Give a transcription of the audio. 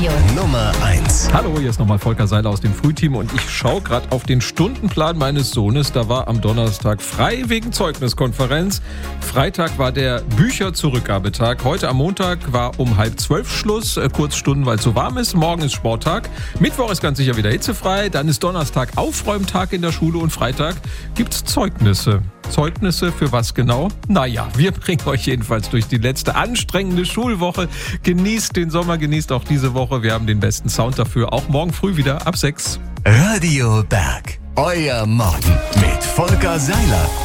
Radio Nummer 1. Hallo, hier ist nochmal Volker Seiler aus dem Frühteam und ich schaue gerade auf den Stundenplan meines Sohnes. Da war am Donnerstag frei wegen Zeugniskonferenz. Freitag war der Bücherzurückgabetag. Heute am Montag war um 11:30 Schluss, Kurzstunden, weil es so warm ist. Morgen ist Sporttag. Mittwoch ist ganz sicher wieder hitzefrei. Dann ist Donnerstag Aufräumtag in der Schule und Freitag gibt's Zeugnisse. Zeugnisse für was genau? Naja, wir bringen euch jedenfalls durch die letzte anstrengende Schulwoche. Genießt den Sommer, genießt auch diese Woche. Wir haben den besten Sound dafür. Auch morgen früh wieder ab 6. Radio Berg. Euer Morgen mit Volker Seiler.